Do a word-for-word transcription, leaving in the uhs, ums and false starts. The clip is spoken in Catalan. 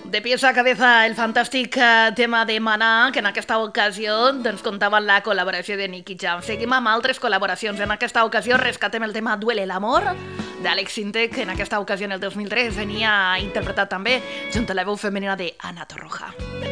De pies a cabeza, el fantàstic eh, tema de Maná, que en aquesta ocasió doncs, comptava amb la col·laboració de Nicky Jam. Seguim amb altres col·laboracions. En aquesta ocasió rescatem el tema Duele el amor, d'Àlex Sintek, que en aquesta ocasió, en el dos mil tres, venia interpretat també junt a la veu femenina de Ana Torroja.